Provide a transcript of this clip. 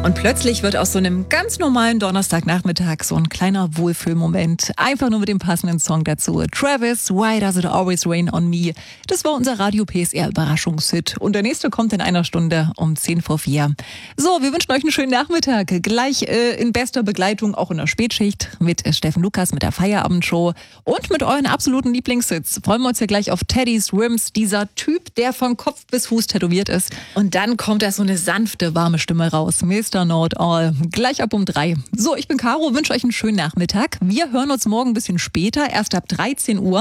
Und plötzlich wird aus so einem ganz normalen Donnerstagnachmittag so ein kleiner Wohlfühlmoment. Einfach nur mit dem passenden Song dazu. Travis, Why Does It Always Rain on Me? Das war unser Radio PSR Überraschungshit. Und der nächste kommt in einer Stunde um 4:10. So, wir wünschen euch einen schönen Nachmittag. Gleich in bester Begleitung, auch in der Spätschicht, mit Steffen Lukas mit der Feierabendshow und mit euren absoluten Lieblingshits. Freuen wir uns ja gleich auf Teddy's Rims, dieser Typ, der von Kopf bis Fuß tätowiert ist. Und dann kommt da so eine sanfte, warme Stimme raus. Mr. Know It All. Gleich ab um 3. So, ich bin Caro, wünsche euch einen schönen Nachmittag. Wir hören uns morgen ein bisschen später, erst ab 13 Uhr.